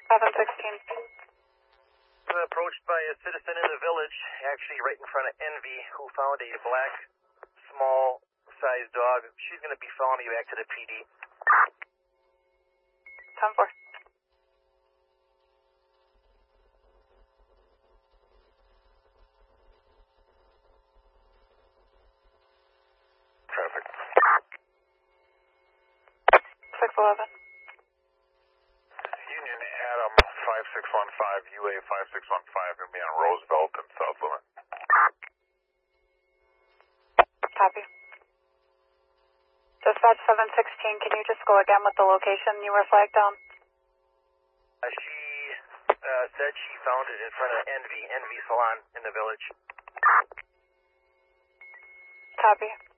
716. Approached by a citizen in the village, actually right in front of Envy, who found a black, small-sized dog. She's going to be following you back to the PD. 10-4. Traffic. 611. Union Adam 5615, UA 5615, going to be on Roosevelt and South Limit. Copy. Dispatch 716, can you just go again with the location you were flagged on? She said she found it in front of Envy Salon in the village. Copy.